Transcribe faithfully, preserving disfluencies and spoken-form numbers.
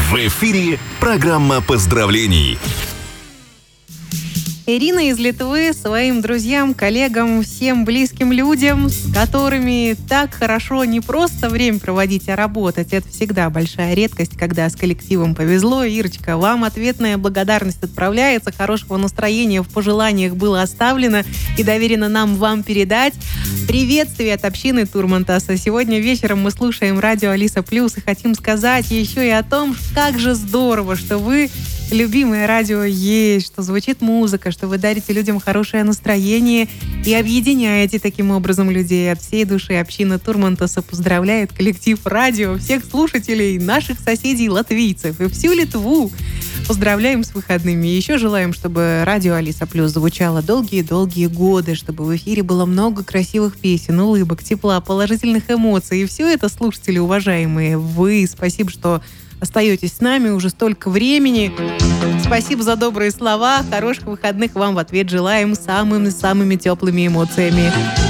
В эфире программа поздравлений. Ирина из Литвы своим друзьям, коллегам, всем близким людям, с которыми так хорошо не просто время проводить, а работать. Это всегда большая редкость, когда с коллективом повезло. Ирочка, вам ответная благодарность отправляется. Хорошего настроения в пожеланиях было оставлено и доверено нам вам передать. Приветствие от общины Турмантаса. Сегодня вечером мы слушаем радио Алиса Плюс и хотим сказать еще и о том, как же здорово, что вы любимое радио есть, что звучит музыка, что вы дарите людям хорошее настроение и объединяете таким образом людей. От всей души община Турмантаса поздравляет коллектив радио, всех слушателей, наших соседей латвийцев и всю Литву. Поздравляем с выходными. И еще желаем, чтобы радио Алиса Плюс звучало долгие-долгие годы, чтобы в эфире было много красивых песен, улыбок, тепла, положительных эмоций. И все это, слушатели уважаемые, вы. Спасибо, что остаетесь с нами уже столько времени. Спасибо за добрые слова. Хороших выходных вам в ответ желаем самыми-самыми теплыми эмоциями.